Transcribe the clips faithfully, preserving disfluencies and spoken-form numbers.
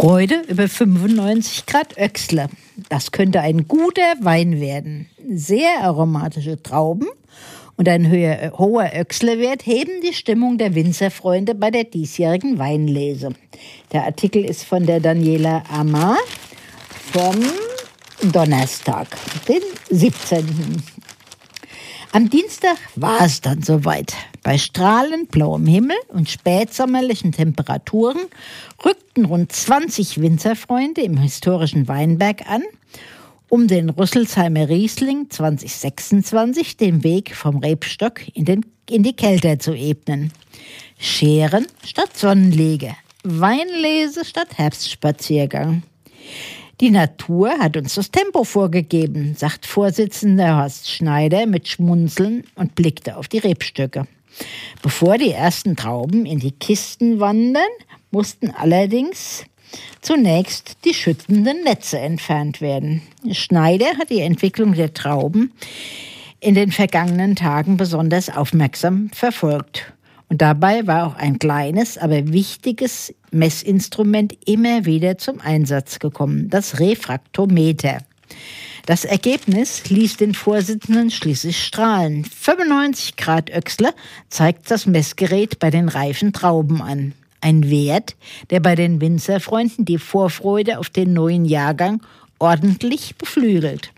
Freude über fünfundneunzig Grad Öxle. Das könnte ein guter Wein werden. Sehr aromatische Trauben und ein höher, hoher Öxlewert heben die Stimmung der Winzerfreunde bei der diesjährigen Weinlese. Der Artikel ist von der Daniela Amar vom Donnerstag, den siebzehnten Am Dienstag war es dann soweit. Bei strahlend blauem Himmel und spätsommerlichen Temperaturen rückten rund zwanzig Winzerfreunde im historischen Weinberg an, um den Rüsselsheimer Riesling zwanzig sechsundzwanzig den Weg vom Rebstock in, den, in die Kelter zu ebnen. Scheren statt Sonnenlege, Weinlese statt Herbstspaziergang. Die Natur hat uns das Tempo vorgegeben, sagt Vorsitzender Horst Schneider mit Schmunzeln und blickte auf die Rebstöcke. Bevor die ersten Trauben in die Kisten wandern, mussten allerdings zunächst die schützenden Netze entfernt werden. Schneider hat die Entwicklung der Trauben in den vergangenen Tagen besonders aufmerksam verfolgt. Und dabei war auch ein kleines, aber wichtiges Messinstrument immer wieder zum Einsatz gekommen, das Refraktometer. Das Ergebnis ließ den Vorsitzenden schließlich strahlen. fünfundneunzig Grad Öxle zeigt das Messgerät bei den reifen Trauben an. Ein Wert, der bei den Winzerfreunden die Vorfreude auf den neuen Jahrgang ordentlich beflügelt.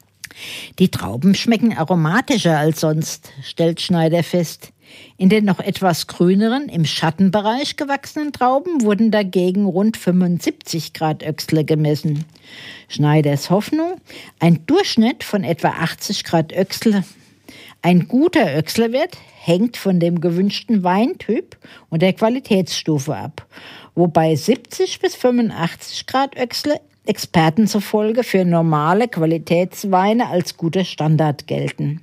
Die Trauben schmecken aromatischer als sonst, stellt Schneider fest. In den noch etwas grüneren, im Schattenbereich gewachsenen Trauben wurden dagegen rund fünfundsiebzig Grad Öxle gemessen. Schneiders Hoffnung, ein Durchschnitt von etwa achtzig Grad Öxle. Ein guter Öxlewert hängt von dem gewünschten Weintyp und der Qualitätsstufe ab, wobei siebzig bis fünfundachtzig Grad Öxle Experten zufolge für normale Qualitätsweine als guter Standard gelten.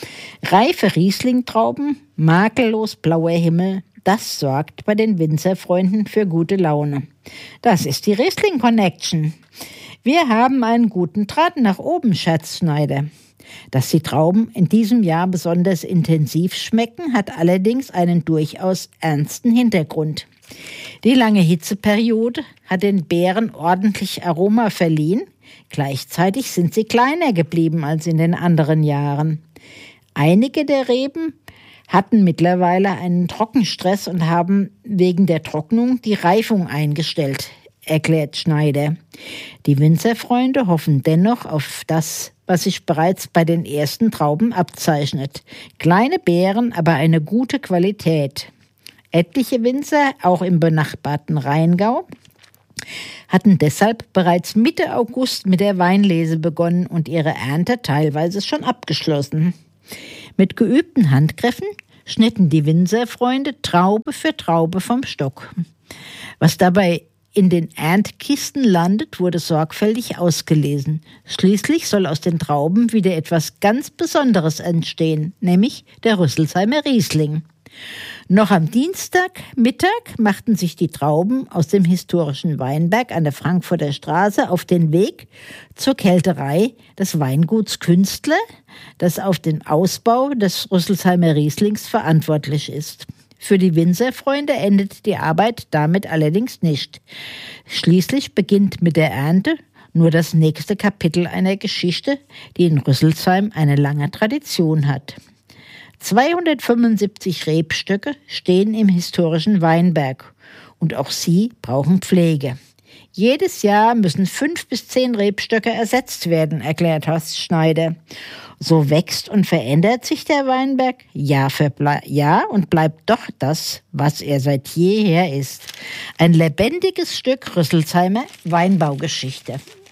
Reife Rieslingtrauben, makellos blauer Himmel, das sorgt bei den Winzerfreunden für gute Laune. Das ist die Riesling Connection. Wir haben einen guten Draht nach oben, Schatz Schneider. Dass die Trauben in diesem Jahr besonders intensiv schmecken, hat allerdings einen durchaus ernsten Hintergrund. Die lange Hitzeperiode hat den Beeren ordentlich Aroma verliehen. Gleichzeitig sind sie kleiner geblieben als in den anderen Jahren. Einige der Reben hatten mittlerweile einen Trockenstress und haben wegen der Trocknung die Reifung eingestellt, erklärt Schneider. Die Winzerfreunde hoffen dennoch auf das, was sich bereits bei den ersten Trauben abzeichnet. Kleine Beeren, aber eine gute Qualität. Etliche Winzer, auch im benachbarten Rheingau, hatten deshalb bereits Mitte August mit der Weinlese begonnen und ihre Ernte teilweise schon abgeschlossen. Mit geübten Handgriffen schnitten die Winzerfreunde Traube für Traube vom Stock. Was dabei in den Erntkisten landet, wurde sorgfältig ausgelesen. Schließlich soll aus den Trauben wieder etwas ganz Besonderes entstehen, nämlich der Rüsselsheimer Riesling. Noch am Dienstagmittag machten sich die Trauben aus dem historischen Weinberg an der Frankfurter Straße auf den Weg zur Kelterei des Weinguts Künstler, das auf den Ausbau des Rüsselsheimer Rieslings verantwortlich ist. Für die Winzerfreunde endet die Arbeit damit allerdings nicht. Schließlich beginnt mit der Ernte nur das nächste Kapitel einer Geschichte, die in Rüsselsheim eine lange Tradition hat. zweihundertfünfundsiebzig Rebstöcke stehen im historischen Weinberg und auch sie brauchen Pflege. Jedes Jahr müssen fünf bis zehn Rebstöcke ersetzt werden, erklärt Horst Schneider. So wächst und verändert sich der Weinberg Jahr für Jahr und bleibt doch das, was er seit jeher ist. Ein lebendiges Stück Rüsselsheimer Weinbaugeschichte.